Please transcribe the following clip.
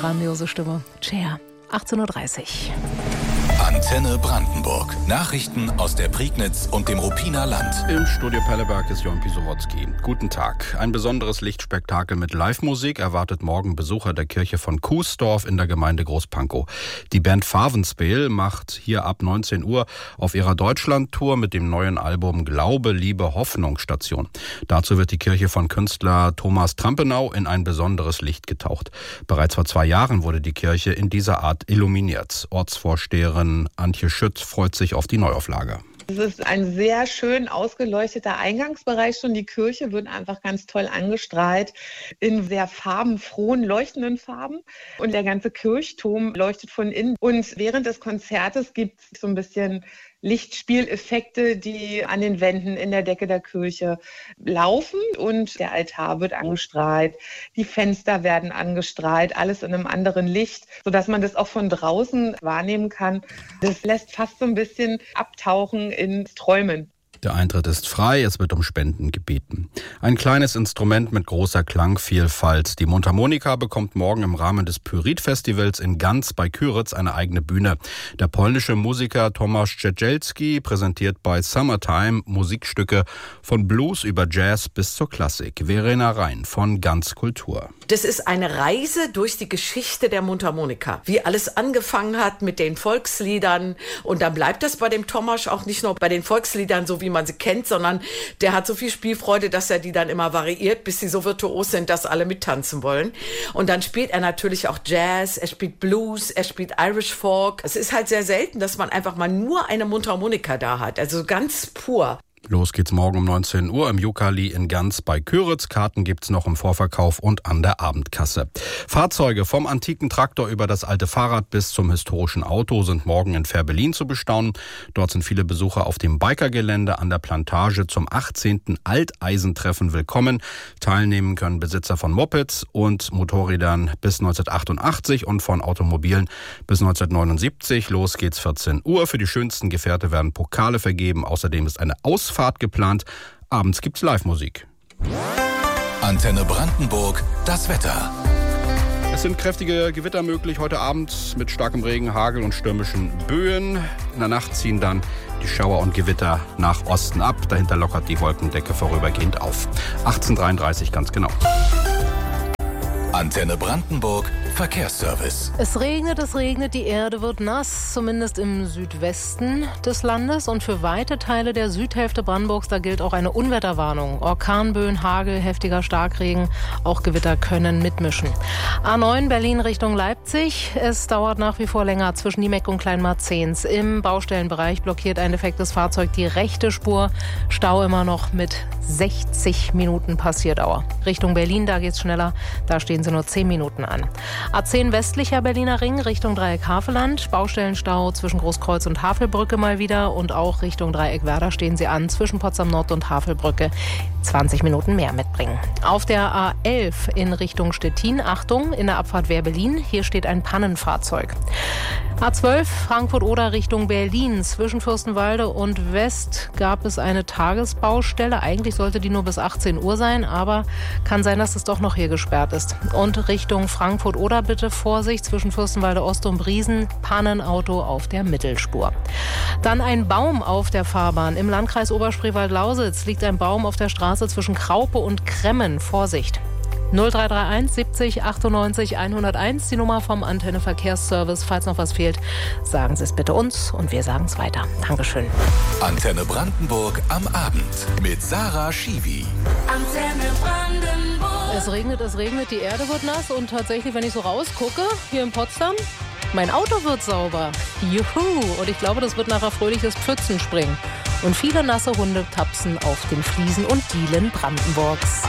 grandiose Stimme. Cher, 18.30 Uhr. Antenne Brandenburg. Nachrichten aus der Prignitz und dem Ruppiner Land. Im Studio Pelleberg ist Jon Pisowotzki. Guten Tag. Ein besonderes Lichtspektakel mit Live-Musik erwartet morgen Besucher der Kirche von Kuesdorf in der Gemeinde Großpankow. Die Band Farvenspeel macht hier ab 19 Uhr auf ihrer Deutschland-Tour mit dem neuen Album Glaube, Liebe, Hoffnung Station. Dazu wird die Kirche von Künstler Thomas Trampenau in ein besonderes Licht getaucht. Bereits vor 2 Jahren wurde die Kirche in dieser Art illuminiert. Ortsvorsteherin Antje Schütt freut sich auf die Neuauflage. Es ist ein sehr schön ausgeleuchteter Eingangsbereich schon. Die Kirche wird einfach ganz toll angestrahlt in sehr farbenfrohen, leuchtenden Farben. Und der ganze Kirchturm leuchtet von innen. Und während des Konzertes gibt es so ein bisschen Lichtspieleffekte, die an den Wänden in der Decke der Kirche laufen. Und der Altar wird angestrahlt, die Fenster werden angestrahlt, alles in einem anderen Licht, sodass man das auch von draußen wahrnehmen kann. Das lässt fast so ein bisschen abtauchen ins Träumen. Der Eintritt ist frei, es wird um Spenden gebeten. Ein kleines Instrument mit großer Klangvielfalt. Die Mundharmonika bekommt morgen im Rahmen des Pyrit-Festivals in Ganz bei Kyritz eine eigene Bühne. Der polnische Musiker Tomasz Czegielski präsentiert bei Summertime Musikstücke von Blues über Jazz bis zur Klassik. Verena Rhein von Ganz Kultur. Das ist eine Reise durch die Geschichte der Mundharmonika. Wie alles angefangen hat mit den Volksliedern. Und dann bleibt das bei dem Tomasz auch nicht nur bei den Volksliedern, so wie man sie kennt, sondern der hat so viel Spielfreude, dass er die dann immer variiert, bis sie so virtuos sind, dass alle mittanzen wollen. Und dann spielt er natürlich auch Jazz, er spielt Blues, er spielt Irish Folk. Es ist halt sehr selten, dass man einfach mal nur eine Mundharmonika da hat, also ganz pur. Los geht's morgen um 19 Uhr im Jokali in Ganz bei Kyritz. Karten gibt's noch im Vorverkauf und an der Abendkasse. Fahrzeuge vom antiken Traktor über das alte Fahrrad bis zum historischen Auto sind morgen in Fehrbellin zu bestaunen. Dort sind viele Besucher auf dem Bikergelände an der Plantage zum 18. Alteisentreffen willkommen. Teilnehmen können Besitzer von Mopeds und Motorrädern bis 1988 und von Automobilen bis 1979. Los geht's 14 Uhr. Für die schönsten Gefährte werden Pokale vergeben. Außerdem ist eine Ausfahrt geplant. Abends gibt's Live-Musik. Antenne Brandenburg, das Wetter. Es sind kräftige Gewitter möglich heute Abend mit starkem Regen, Hagel und stürmischen Böen. In der Nacht ziehen dann die Schauer und Gewitter nach Osten ab. Dahinter lockert die Wolkendecke vorübergehend auf. 18:33 ganz genau. Antenne Brandenburg, Verkehrsservice. Es regnet, die Erde wird nass, zumindest im Südwesten des Landes. Und für weite Teile der Südhälfte Brandenburgs, da gilt auch eine Unwetterwarnung. Orkanböen, Hagel, heftiger Starkregen, auch Gewitter können mitmischen. A9 Berlin Richtung Leipzig. Es dauert nach wie vor länger zwischen Niemeck und Kleinmarzens. Im Baustellenbereich blockiert ein defektes Fahrzeug die rechte Spur. Stau immer noch mit 60 Minuten Passierdauer. Richtung Berlin, da geht's schneller. Da stehen sie nur 10 Minuten an. A10 westlicher Berliner Ring Richtung Dreieck Havelland. Baustellenstau zwischen Großkreuz und Havelbrücke mal wieder. Und auch Richtung Dreieck Werder stehen sie an. Zwischen Potsdam Nord und Havelbrücke 20 Minuten mehr mitbringen. Auf der A11 in Richtung Stettin. Achtung, in der Abfahrt Wehr-Berlin. Hier steht ein Pannenfahrzeug. A12 Frankfurt-Oder Richtung Berlin. Zwischen Fürstenwalde und West gab es eine Tagesbaustelle. Eigentlich sollte die nur bis 18 Uhr sein, aber kann sein, dass es doch noch hier gesperrt ist. Und Richtung Frankfurt-Oder bitte Vorsicht zwischen Fürstenwalde Ost und Briesen. Pannenauto auf der Mittelspur. Dann ein Baum auf der Fahrbahn. Im Landkreis Oberspreewald-Lausitz liegt ein Baum auf der Straße zwischen Kraupe und Kremmen. Vorsicht. 0331 70 98 101, die Nummer vom Antenne Verkehrsservice. Falls noch was fehlt, sagen Sie es bitte uns und wir sagen es weiter. Dankeschön. Antenne Brandenburg am Abend mit Sarah Schiwi. Antenne Brandenburg. Es regnet, die Erde wird nass und tatsächlich, wenn ich so rausgucke, hier in Potsdam, mein Auto wird sauber. Juhu! Und ich glaube, das wird nachher fröhliches Pfützenspringen. Und viele nasse Hunde tapsen auf den Fliesen und Dielen Brandenburgs.